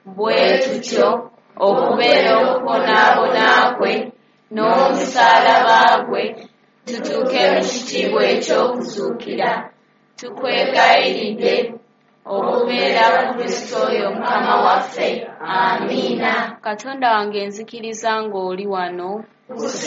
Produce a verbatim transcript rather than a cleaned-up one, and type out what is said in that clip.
bwe tutyo okubeera okubonaabona kwe n'omusaalaba gwe tutuuke mu kitiibwa eky'okuzuukira. Tukwegayiridde okubeera Kristo oyo Mukama waffe. Amiina. Katonda wange nzikiriza ng'oli wano.